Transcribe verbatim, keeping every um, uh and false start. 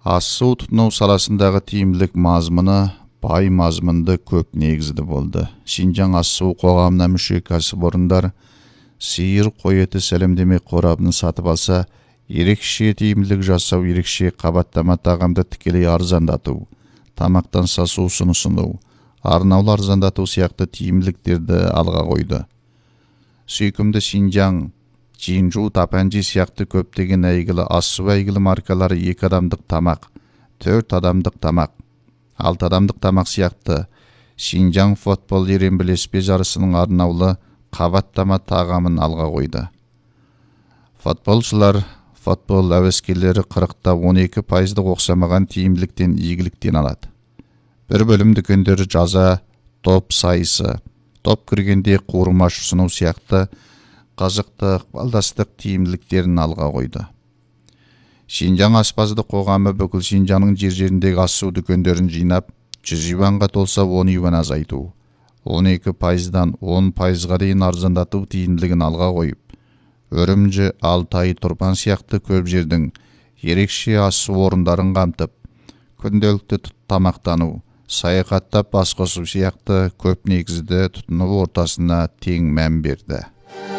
Ас-су тұтыну саласындағы тиімділік мазмұны бай мазмұнды көп негізді болды. Шинжаң ас-су қоғамына мүше кәсіпорындар сиыр қой еті сәлемдеме қорабын сатып алса, ерекше тиімділік жасау, ерекше қабаттама тағамды тікелей арзандату, тамақтан сасу ұсыну, арнаулы арзандату сияқты тиімділіктерді алға қойды. Сүйкімді Шинжаң, Чинжу, Тапанжи сияқты көптеген әйгілі ас-су әйгілі маркалары екі адамдық тамақ, төрт адамдық тамақ, алты адамдық тамақ сияқты Шинжаң футбол ерен білеспе жарысының арнаулы қабаттама тағамын алға қойды. Футболшылар, футбол әуескерлері қырықта он екі пайыздық оқсамаған тиімділіктен игіліктен алады. Бір бөлім дүкендері жаза, топ сайысы, топ кіргенде қуырмаш ұсыну сияқты қазықтық, балдастық тиімділіктерін алға қойды. Шинжаң аспаздық қоғамы бүкіл Шинжаңның жер-жеріндегі ас-су дүкендерін жинап, жүз юанға толса он юан азайту, он екі пайыздан он пайызға дейін арзандату тиімділігін алға қойып, Үрімжі, Алтай, Тұрпан сияқты көп жердің ерекше ас-су орындарын қамтып, күнделікті тамақтану, саяхаттап бас қосу сияқты көп негізді тұтыну ортасына тең мән берді.